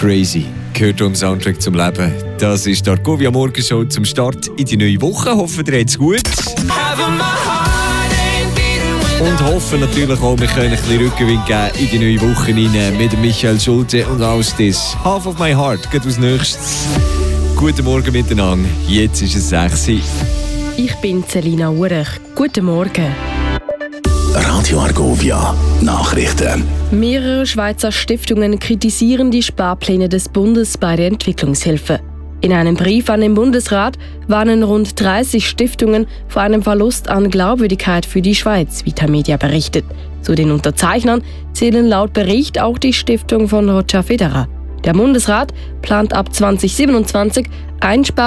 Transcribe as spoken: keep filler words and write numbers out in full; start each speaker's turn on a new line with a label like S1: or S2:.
S1: Crazy gehört am Soundtrack zum Leben. Das ist der Argovia Morgenshow zum Start in die neue Woche. Hoffen, ihr habt's gut. Und hoffen natürlich auch, wir können ein bisschen Rückenwind geben in die neue Woche rein mit Michael Schulte und Austis. Half of my heart geht als nächstes. Guten Morgen miteinander. Jetzt ist es sechs Uhr.
S2: Ich bin Selina Urech. Guten Morgen.
S3: Radio Argovia Nachrichten.
S2: Mehrere Schweizer Stiftungen kritisieren die Sparpläne des Bundes bei der Entwicklungshilfe. In einem Brief an den Bundesrat warnen rund dreißig Stiftungen vor einem Verlust an Glaubwürdigkeit für die Schweiz, wie Tamedia berichtet. Zu den Unterzeichnern zählen laut Bericht auch die Stiftung von Roger Federer. Der Bundesrat plant ab zwanzig siebenundzwanzig Einsparungen